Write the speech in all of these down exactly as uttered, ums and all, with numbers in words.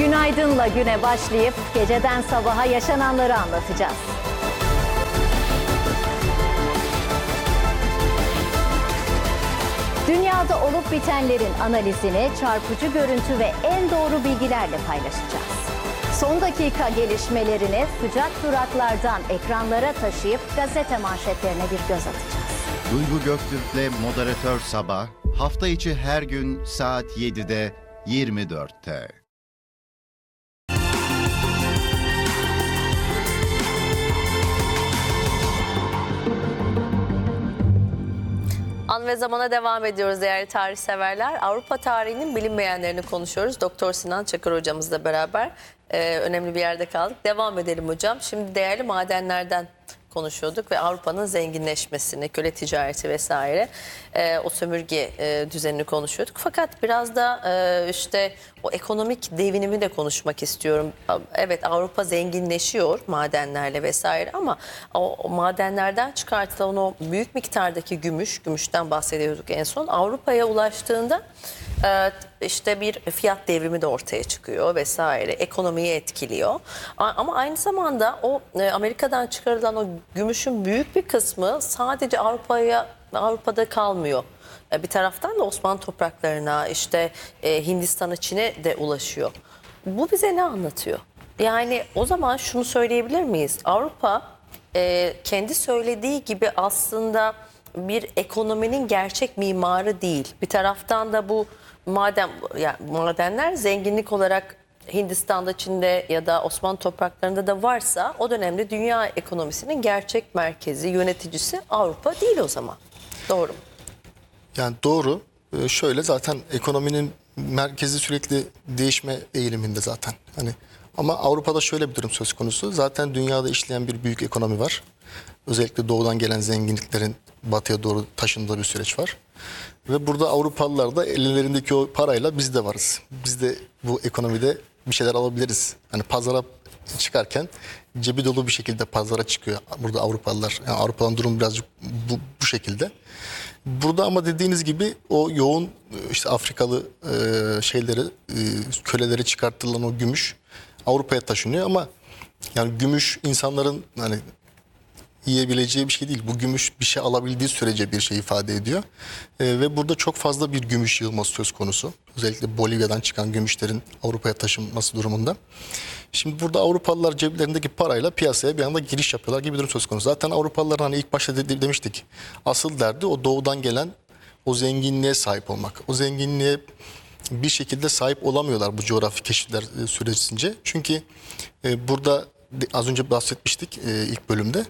Günaydınla güne başlayıp geceden sabaha yaşananları anlatacağız. Dünyada olup bitenlerin analizini çarpıcı görüntü ve en doğru bilgilerle paylaşacağız. Son dakika gelişmelerini sıcak duraklardan ekranlara taşıyıp gazete manşetlerine bir göz atacağız. Duygu Göktürk'le Moderatör Sabah, hafta içi her gün saat yedide yirmi dörtte. An ve zamana devam ediyoruz değerli tarih severler. Avrupa tarihinin bilinmeyenlerini konuşuyoruz. Doktor Sinan Çakır hocamızla beraber e, önemli bir yerde kaldık. Devam edelim hocam. Şimdi değerli madenlerden konuşuyorduk ve Avrupa'nın zenginleşmesini, köle ticareti vesaire, e, o sömürge e, düzenini konuşuyorduk. Fakat biraz da e, işte o ekonomik devinimi de konuşmak istiyorum. Evet, Avrupa zenginleşiyor madenlerle vesaire ama o, o madenlerden çıkartılan o büyük miktardaki gümüş, gümüşten bahsediyorduk en son, Avrupa'ya ulaştığında e, işte bir fiyat devrimi de ortaya çıkıyor vesaire, ekonomiyi etkiliyor. Ama aynı zamanda o e, Amerika'dan çıkarılan o gümüşün büyük bir kısmı sadece Avrupa'ya Avrupa'da kalmıyor. Bir taraftan da Osmanlı topraklarına, işte e, Hindistan'a, Çin'e de ulaşıyor. Bu bize ne anlatıyor? Yani o zaman şunu söyleyebilir miyiz? Avrupa e, kendi söylediği gibi aslında bir ekonominin gerçek mimarı değil. Bir taraftan da bu maden, yani madenler zenginlik olarak Hindistan'da, Çin'de ya da Osmanlı topraklarında da varsa o dönemde dünya ekonomisinin gerçek merkezi, yöneticisi Avrupa değil o zaman. Doğru mu? Yani doğru. Şöyle, zaten ekonominin merkezi sürekli değişme eğiliminde zaten. Hani ama Avrupa'da şöyle bir durum söz konusu. Zaten dünyada işleyen bir büyük ekonomi var. Özellikle doğudan gelen zenginliklerin batıya doğru taşındığı bir süreç var. Ve burada Avrupalılar da ellerindeki o parayla biz de varız. Biz de bu ekonomide bir şeyler alabiliriz. Hani pazara çıkarken cebi dolu bir şekilde pazara çıkıyor burada Avrupalılar. Yani Avrupa'nın durumu birazcık bu, bu şekilde. Burada ama dediğiniz gibi o yoğun işte Afrikalı e, şeyleri, e, köleleri çıkartılan o gümüş Avrupa'ya taşınıyor ama yani gümüş insanların hani yiyebileceği bir şey değil. Bu gümüş bir şey alabildiği sürece bir şey ifade ediyor. E, ve burada çok fazla bir gümüş yığılması söz konusu. Özellikle Bolivya'dan çıkan gümüşlerin Avrupa'ya taşınması durumunda. Şimdi burada Avrupalılar ceplerindeki parayla piyasaya bir anda giriş yapıyorlar gibi bir durum söz konusu. Zaten Avrupalıların hani ilk başta de demiştik, asıl derdi o doğudan gelen o zenginliğe sahip olmak. O zenginliğe bir şekilde sahip olamıyorlar bu coğrafi keşifler sürecince. Çünkü e, burada az önce bahsetmiştik e, ilk bölümde.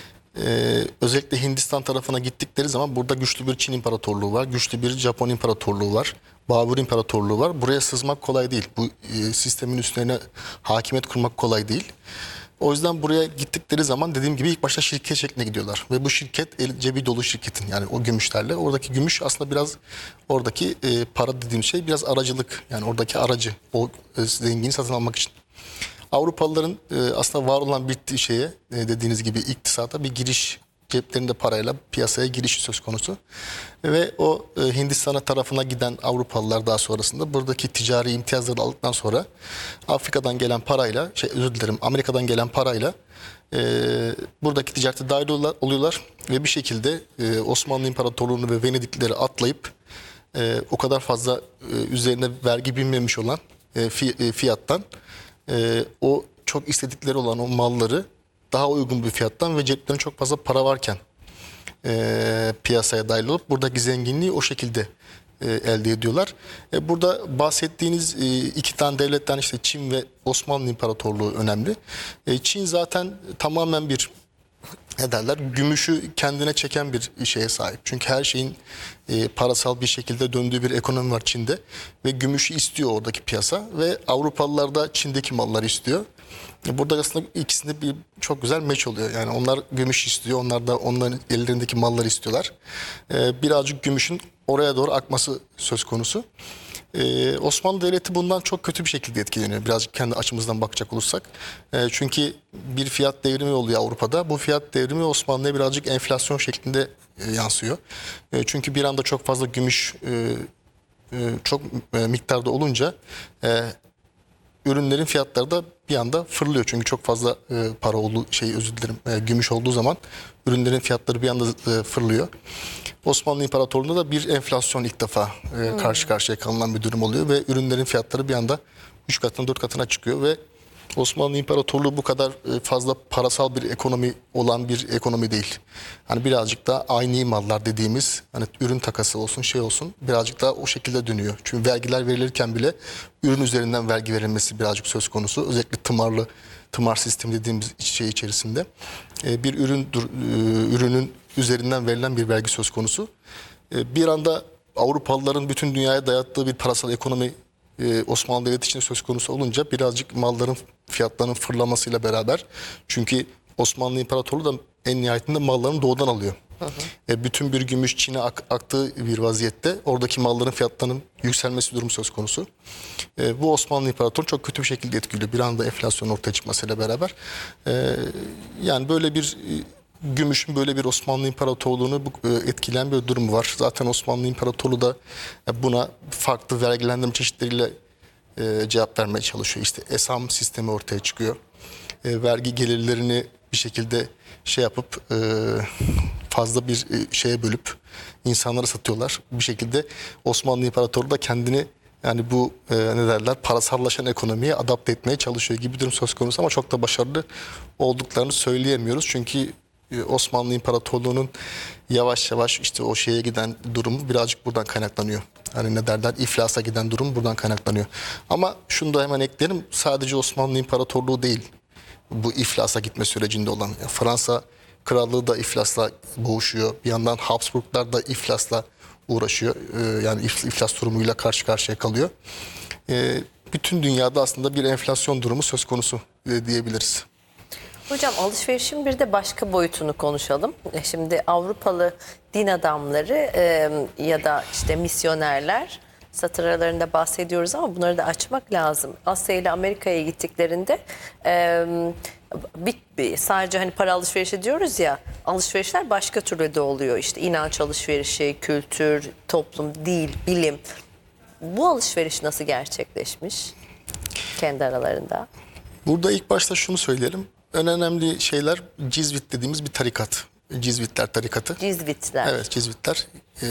Ee, özellikle Hindistan tarafına gittikleri zaman burada güçlü bir Çin İmparatorluğu var, güçlü bir Japon İmparatorluğu var, Babür İmparatorluğu var. Buraya sızmak kolay değil. Bu e, sistemin üstlerine hakimiyet kurmak kolay değil. O yüzden buraya gittikleri zaman dediğim gibi ilk başta şirket şeklinde gidiyorlar. Ve bu şirket el, cebi dolu şirketin, yani o gümüşlerle. Oradaki gümüş aslında biraz oradaki e, para dediğim şey biraz aracılık. Yani oradaki aracı o e, zengini satın almak için. Avrupalıların e, aslında var olan bir şeye e, dediğiniz gibi iktisada bir giriş, ceplerinde parayla piyasaya giriş söz konusu. Ve o e, Hindistan'a tarafına giden Avrupalılar daha sonrasında buradaki ticari imtiyazları aldıktan sonra Afrika'dan gelen parayla, şey özür dilerim Amerika'dan gelen parayla e, buradaki ticarete dahil oluyorlar. Ve bir şekilde e, Osmanlı İmparatorluğu'nu ve Venediklileri atlayıp e, o kadar fazla e, üzerine vergi binmemiş olan e, fiyattan Ee, o çok istedikleri olan o malları daha uygun bir fiyattan ve ceplerinde çok fazla para varken e, piyasaya dahil olup buradaki zenginliği o şekilde e, elde ediyorlar. E, burada bahsettiğiniz e, iki tane devletten işte Çin ve Osmanlı İmparatorluğu önemli. E, Çin zaten tamamen bir ne derler, gümüşü kendine çeken bir şeye sahip. Çünkü her şeyin e, parasal bir şekilde döndüğü bir ekonomi var Çin'de. Ve gümüşü istiyor oradaki piyasa. Ve Avrupalılar da Çin'deki malları istiyor. E, burada aslında ikisinde bir çok güzel meç oluyor. Yani onlar gümüş istiyor, onlar da onların ellerindeki malları istiyorlar. E, birazcık gümüşün oraya doğru akması söz konusu. Ee, Osmanlı Devleti bundan çok kötü bir şekilde etkileniyor. Birazcık kendi açımızdan bakacak olursak. Ee, çünkü bir fiyat devrimi oluyor Avrupa'da. Bu fiyat devrimi Osmanlı'ya birazcık enflasyon şeklinde e, yansıyor. E, çünkü bir anda çok fazla gümüş e, e, çok e, miktarda olunca e, ürünlerin fiyatları da bir anda fırlıyor. Çünkü çok fazla e, para olduğu şey özür dilerim e, gümüş olduğu zaman ürünlerin fiyatları bir anda e, fırlıyor. Osmanlı İmparatorluğu'nda da bir enflasyon ilk defa e, karşı karşıya kalınan bir durum oluyor ve ürünlerin fiyatları bir anda üç katına dört katına çıkıyor ve Osmanlı İmparatorluğu bu kadar e, fazla parasal bir ekonomi olan bir ekonomi değil. Hani birazcık da aynı mallar dediğimiz hani ürün takası olsun şey olsun birazcık daha o şekilde dönüyor. Çünkü vergiler verilirken bile ürün üzerinden vergi verilmesi birazcık söz konusu. Özellikle tımarlı tımar sistemi dediğimiz şey içerisinde e, bir ürün dur- e, ürünün üzerinden verilen bir vergi söz konusu. E, bir anda Avrupalıların bütün dünyaya dayattığı bir parasal ekonomi Ee, Osmanlı Devleti için söz konusu olunca birazcık malların fiyatlarının fırlamasıyla beraber çünkü Osmanlı İmparatorluğu da en nihayetinde mallarını doğudan alıyor. Hı hı. E, bütün bir gümüş Çin'e ak- aktığı bir vaziyette oradaki malların fiyatlarının yükselmesi durumu söz konusu. E, bu Osmanlı İmparatorluğu çok kötü bir şekilde etkiliyor. Bir anda enflasyon ortaya çıkmasıyla beraber. E, yani böyle bir gümüşün böyle bir Osmanlı İmparatorluğu'nu etkileyen bir durumu var. Zaten Osmanlı İmparatorluğu da buna farklı vergilendirme çeşitleriyle cevap vermeye çalışıyor. İşte esam sistemi ortaya çıkıyor. Vergi gelirlerini bir şekilde şey yapıp fazla bir şeye bölüp insanlara satıyorlar. Bir şekilde Osmanlı İmparatorluğu da kendini yani bu ne derler parasallaşan ekonomiye adapte etmeye çalışıyor gibi bir durum söz konusu ama çok da başarılı olduklarını söyleyemiyoruz. Çünkü Osmanlı İmparatorluğu'nun yavaş yavaş işte o şeye giden durumu birazcık buradan kaynaklanıyor. Hani ne derler iflasa giden durum buradan kaynaklanıyor. Ama şunu da hemen ekleyelim sadece Osmanlı İmparatorluğu değil bu iflasa gitme sürecinde olan. Fransa Krallığı da iflasla boğuşuyor. Bir yandan Habsburglar da iflasla uğraşıyor. Yani iflas durumuyla karşı karşıya kalıyor. Bütün dünyada aslında bir enflasyon durumu söz konusu diyebiliriz. Hocam alışverişin bir de başka boyutunu konuşalım. Şimdi Avrupalı din adamları e, ya da işte misyonerler satır aralarında bahsediyoruz ama bunları da açmak lazım. Asya ile Amerika'ya gittiklerinde e, bir, bir, sadece hani para alışverişi diyoruz ya alışverişler başka türlü de oluyor. İşte inanç alışverişi, kültür, toplum, dil, bilim. Bu alışveriş nasıl gerçekleşmiş kendi aralarında? Burada ilk başta şunu söyleyelim. En önemli şeyler Cizvit dediğimiz bir tarikat. Cizvitler tarikatı. Cizvitler. Evet Cizvitler. Ee,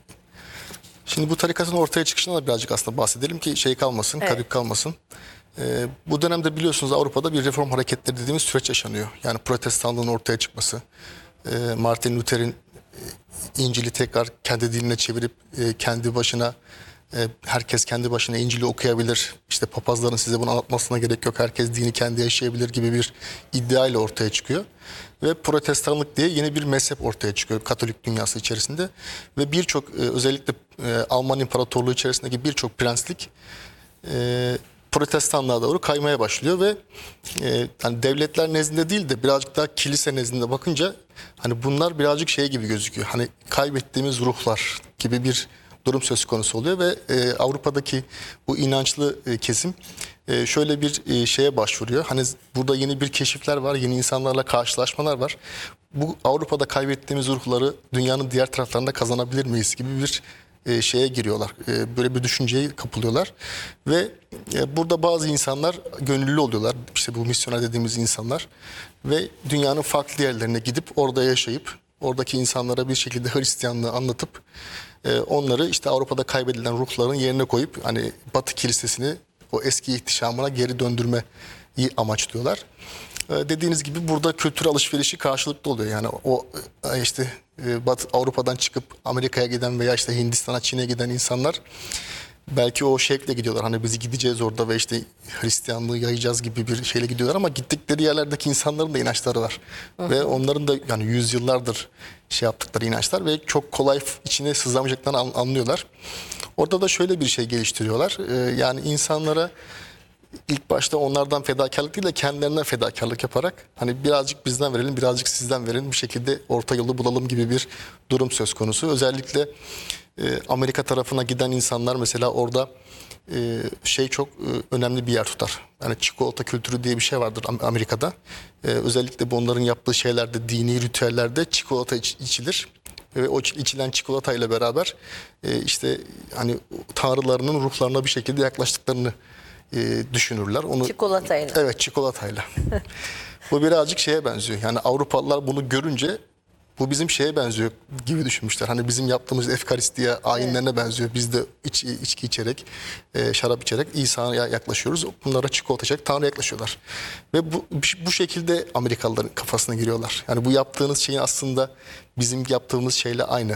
şimdi bu tarikatın ortaya çıkışına da birazcık aslında bahsedelim ki şey kalmasın, Evet. kadük kalmasın. Ee, bu dönemde biliyorsunuz Avrupa'da bir reform hareketleri dediğimiz süreç yaşanıyor. Yani protestanlığın ortaya çıkması. Ee, Martin Luther'in e, İncil'i tekrar kendi diline çevirip e, kendi başına herkes kendi başına İncil'i okuyabilir. İşte papazların size bunu anlatmasına gerek yok. Herkes dini kendi yaşayabilir gibi bir iddia ile ortaya çıkıyor. Ve protestanlık diye yeni bir mezhep ortaya çıkıyor Katolik dünyası içerisinde. Ve birçok özellikle Alman İmparatorluğu içerisindeki birçok prenslik protestanlığa doğru kaymaya başlıyor ve hani devletler nezdinde değil de birazcık daha kilise nezdinde bakınca hani bunlar birazcık şey gibi gözüküyor. Hani kaybettiğimiz ruhlar gibi bir durum söz konusu oluyor ve e, Avrupa'daki bu inançlı e, kesim e, şöyle bir e, şeye başvuruyor. Hani burada yeni bir keşifler var, yeni insanlarla karşılaşmalar var. Bu Avrupa'da kaybettiğimiz ruhları dünyanın diğer taraflarında kazanabilir miyiz gibi bir e, şeye giriyorlar. E, böyle bir düşünceye kapılıyorlar ve e, burada bazı insanlar gönüllü oluyorlar. İşte bu misyoner dediğimiz insanlar ve dünyanın farklı yerlerine gidip orada yaşayıp oradaki insanlara bir şekilde Hristiyanlığı anlatıp onları işte Avrupa'da kaybedilen ruhların yerine koyup hani Batı Kilisesi'ni o eski ihtişamına geri döndürmeyi amaçlıyorlar. Dediğiniz gibi burada kültür alışverişi karşılıklı oluyor. Yani o işte Batı Avrupa'dan çıkıp Amerika'ya giden veya işte Hindistan'a, Çin'e giden insanlar belki o şevkle gidiyorlar. Hani biz gideceğiz orada ve işte Hristiyanlığı yayacağız gibi bir şeyle gidiyorlar ama gittikleri yerlerdeki insanların da inançları var. Hı hı. Ve onların da yani yüzyıllardır şey yaptıkları inançlar ve çok kolay içine sızlamayacaklarını anlıyorlar. Orada da şöyle bir şey geliştiriyorlar. Ee, yani insanlara ilk başta onlardan fedakarlık değil de kendilerinden fedakarlık yaparak hani birazcık bizden verelim, birazcık sizden verin bir şekilde orta yolu bulalım gibi bir durum söz konusu. Özellikle e, Amerika tarafına giden insanlar mesela orada e, şey çok e, önemli bir yer tutar. Yani çikolata kültürü diye bir şey vardır Amerika'da. E, özellikle bu onların yaptığı şeylerde, dini ritüellerde çikolata iç, içilir. Ve o içilen çikolata ile beraber e, işte hani tanrılarının ruhlarına bir şekilde yaklaştıklarını e, düşünürler. Onu Çikolatayla. Evet, çikolatayla. Bu birazcık şeye benziyor. Yani Avrupalılar bunu görünce bu bizim şeye benziyor gibi düşünmüşler. Hani bizim yaptığımız Efkaristiya ayinlerine benziyor. Biz de iç, içki içerek, e, şarap içerek İsa'ya yaklaşıyoruz. Bunlara çikolata içerek Tanrı'ya yaklaşıyorlar. Ve bu, bu şekilde Amerikalıların kafasına giriyorlar. Yani bu yaptığınız şeyin aslında bizim yaptığımız şeyle aynı.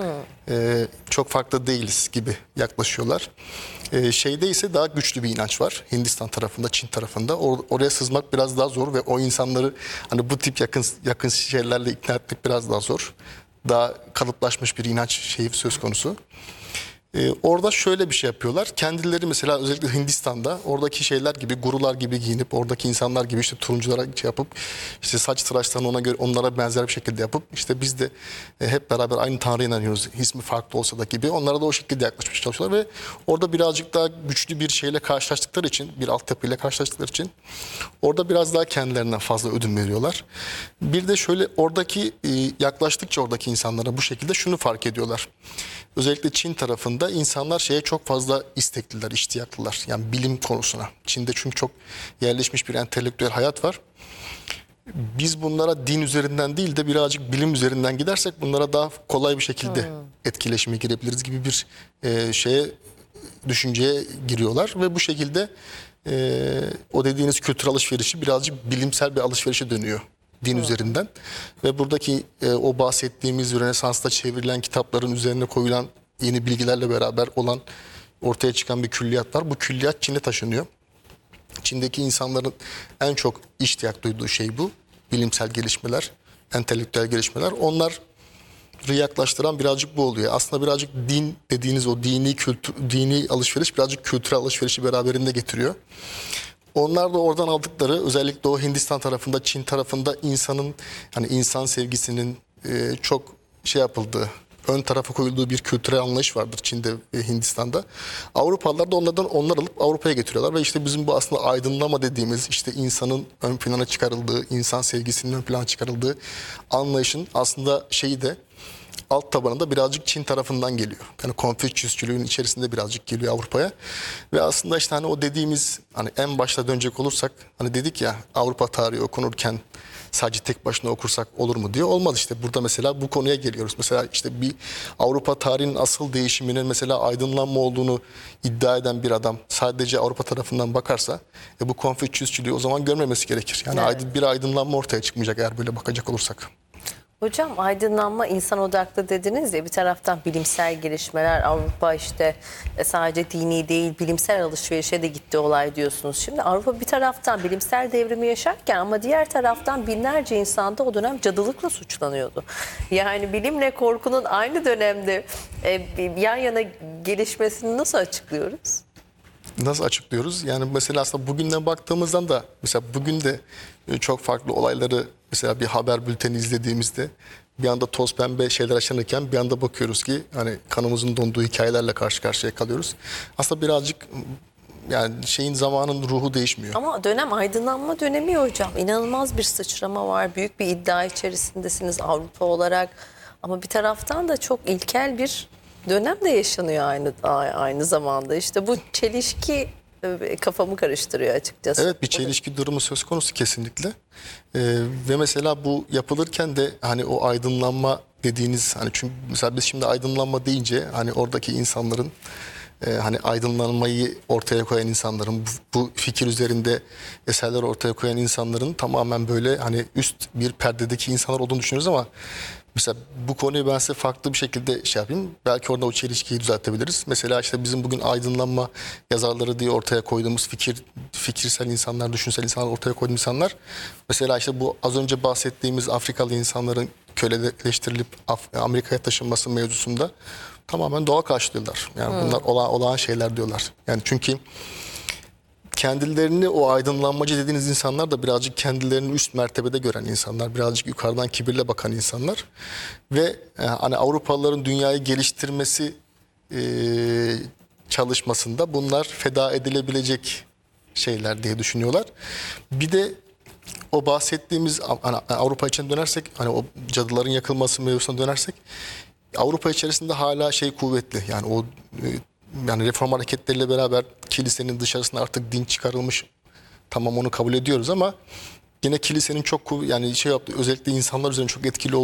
Ee, çok farklı değiliz gibi yaklaşıyorlar. Ee, şeyde ise daha güçlü bir inanç var. Hindistan tarafında, Çin tarafında. Or- oraya sızmak biraz daha zor ve o insanları hani bu tip yakın yakın şeylerle ikna etmek biraz daha zor. Daha kalıplaşmış bir inanç şeyi söz konusu. Ee, orada şöyle bir şey yapıyorlar. Kendileri mesela özellikle Hindistan'da oradaki şeyler gibi, gurular gibi giyinip oradaki insanlar gibi işte turunculara şey yapıp işte saç tıraşlarını ona göre onlara benzer bir şekilde yapıp işte biz de e, hep beraber aynı Tanrı'ya inanıyoruz. İsmi farklı olsa da gibi. Onlara da o şekilde yaklaşmaya çalışıyorlar ve orada birazcık daha güçlü bir şeyle karşılaştıkları için, bir altyapıyla karşılaştıkları için orada biraz daha kendilerinden fazla ödün veriyorlar. Bir de şöyle oradaki e, yaklaştıkça oradaki insanlara bu şekilde şunu fark ediyorlar. Özellikle Çin tarafında insanlar şeye çok fazla istekliler, iştiyaklılar. Yani bilim konusuna. Çin'de çünkü çok yerleşmiş bir entelektüel hayat var. Biz bunlara din üzerinden değil de birazcık bilim üzerinden gidersek bunlara daha kolay bir şekilde hmm. etkileşime girebiliriz gibi bir e, şeye düşünceye giriyorlar ve bu şekilde e, o dediğiniz kültür alışverişi birazcık bilimsel bir alışverişe dönüyor din hmm. üzerinden ve buradaki e, o bahsettiğimiz Rönesans'ta çevrilen kitapların üzerine koyulan yeni bilgilerle beraber olan ortaya çıkan bir külliyat var. Bu külliyat Çin'e taşınıyor. Çin'deki insanların en çok iştiyak duyduğu şey bu. Bilimsel gelişmeler, entelektüel gelişmeler. Onları yaklaştıran birazcık bu oluyor. Aslında birazcık din dediğiniz o dini kültür, dini alışveriş birazcık kültürel alışverişi beraberinde getiriyor. Onlar da oradan aldıkları özellikle o Hindistan tarafında, Çin tarafında insanın hani insan sevgisinin e, çok şey yapıldığı, ön tarafa koyulduğu bir kültürel anlayış vardır Çin'de ve Hindistan'da. Avrupalılar da onlardan onlar alıp Avrupa'ya getiriyorlar ve işte bizim bu aslında aydınlama dediğimiz işte insanın ön plana çıkarıldığı, insan sevgisinin ön plana çıkarıldığı anlayışın aslında şeyi de alt tabanında birazcık Çin tarafından geliyor. Yani Konfüçyüsçülüğün içerisinde birazcık geliyor Avrupa'ya. Ve aslında işte hani o dediğimiz hani en başta dönecek olursak hani dedik ya Avrupa tarihi okunurken sadece tek başına okursak olur mu diye olmaz işte. Burada mesela bu konuya geliyoruz. Mesela işte bir Avrupa tarihinin asıl değişiminin mesela aydınlanma olduğunu iddia eden bir adam sadece Avrupa tarafından bakarsa e bu Konfüçyüsçülüğü o zaman görmemesi gerekir. Yani evet. bir aydınlanma ortaya çıkmayacak eğer böyle bakacak olursak. Hocam aydınlanma insan odaklı dediniz ya bir taraftan bilimsel gelişmeler Avrupa işte sadece dini değil bilimsel alışverişe de gitti olay diyorsunuz. Şimdi Avrupa bir taraftan bilimsel devrimi yaşarken ama diğer taraftan binlerce insan da o dönem cadılıkla suçlanıyordu. Yani bilimle korkunun aynı dönemde e, yan yana gelişmesini nasıl açıklıyoruz? Nasıl açıklıyoruz? Yani mesela aslında bugünden baktığımızdan da mesela bugün de çok farklı olayları mesela bir haber bülteni izlediğimizde bir anda toz pembe şeyler yaşanırken bir anda bakıyoruz ki hani kanımızın donduğu hikayelerle karşı karşıya kalıyoruz. Aslında birazcık yani şeyin zamanın ruhu değişmiyor. Ama dönem aydınlanma dönemi hocam. İnanılmaz bir sıçrama var. Büyük bir iddia içerisindesiniz Avrupa olarak. Ama bir taraftan da çok ilkel bir dönem de yaşanıyor aynı aynı zamanda. İşte bu çelişki kafamı karıştırıyor açıkçası. Evet bir çelişki durumu söz konusu kesinlikle. Ee, ve mesela bu yapılırken de hani o aydınlanma dediğiniz hani çünkü mesela biz şimdi aydınlanma deyince hani oradaki insanların e, hani aydınlanmayı ortaya koyan insanların bu, bu fikir üzerinde eserler ortaya koyan insanların tamamen böyle hani üst bir perdedeki insanlar olduğunu düşünüyoruz ama mesela bu konuyu ben size farklı bir şekilde şey yapayım. Belki orada o çelişkiyi düzeltebiliriz. Mesela işte bizim bugün aydınlanma yazarları diye ortaya koyduğumuz fikir, fikirsel insanlar, düşünsel insanlar ortaya koyduğumuz insanlar. Mesela işte bu az önce bahsettiğimiz Afrikalı insanların köleleştirilip Amerika'ya taşınması mevzusunda tamamen doğa karşılıyorlar. Yani hmm. bunlar olağan, olağan şeyler diyorlar. Yani çünkü kendilerini o aydınlanmacı dediğiniz insanlar da birazcık kendilerini üst mertebede gören insanlar, birazcık yukarıdan kibirle bakan insanlar ve e, hani Avrupalıların dünyayı geliştirmesi e, çalışmasında bunlar feda edilebilecek şeyler diye düşünüyorlar. Bir de o bahsettiğimiz hani Avrupa için dönersek, hani o cadıların yakılması mevzusuna dönersek Avrupa içerisinde hala şey kuvvetli yani o e, yani reform hareketleriyle beraber kilisenin dışarısına artık din çıkarılmış. Tamam, onu kabul ediyoruz ama yine kilisenin çok kuv- yani şey yaptı, özellikle insanlar üzerine çok etkili olduğu